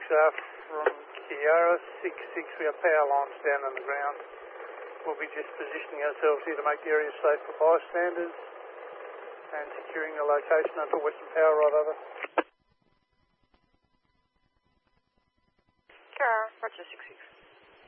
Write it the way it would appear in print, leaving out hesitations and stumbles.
from Kiara 66, we have power lines down on the ground. We'll be just positioning ourselves here to make the area safe for bystanders and securing the location until Western Power right over. Kiara, Roger 66.